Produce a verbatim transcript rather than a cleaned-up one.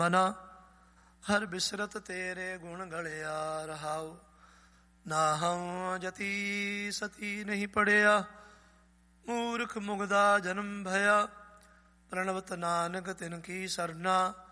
ਮਨਾ ਹਰ ਬਿਸਰਤ ਤੇਰੇ ਗੁਣ ਗਲਿਆ ਰਹਾਉ। ਨਾ ਹਉ ਜਤੀ ਸਤੀ ਨਹੀਂ ਪੜਿਆ, ਮੂਰਖ ਮੁਗਦਾ ਜਨਮ ਭਇਆ। ਪ੍ਰਣਵਤ ਨਾਨਕ ਤਿਨ ਕੀ ਸਰਨਾ,